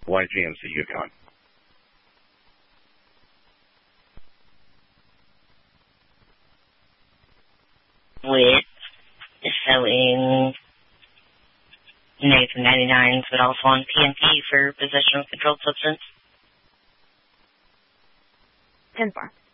YGMC Yukon. With showing negative 99s, but also on PNP for possession of controlled substance. 10-4.